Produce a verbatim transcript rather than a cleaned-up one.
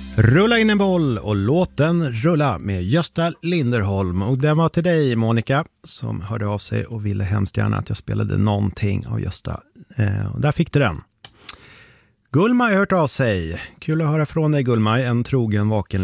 Rulla in en boll och låt den rulla med Gösta Linderholm. Och det var till dig, Monica, som hörde av sig och ville hemskt gärna att jag spelade någonting av Gösta. Eh, och där fick du den. Gulmaj har hört av sig. Kul att höra från dig, Gulmaj, en trogen vaken